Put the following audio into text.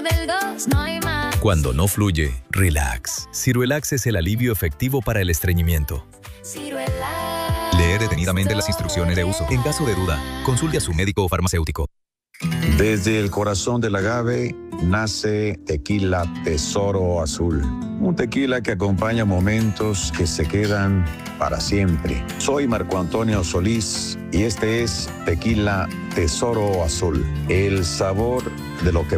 del 2 no hay más. Cuando no fluye, relax. Ciruelax es el alivio efectivo para el estreñimiento. Ciruelax. Lee detenidamente las instrucciones de uso. En caso de duda, consulte a su médico o farmacéutico. Desde el corazón del agave nace Tequila Tesoro Azul. Un tequila que acompaña momentos que se quedan para siempre. Soy Marco Antonio Solís y este es Tequila Tesoro Azul. El sabor de lo que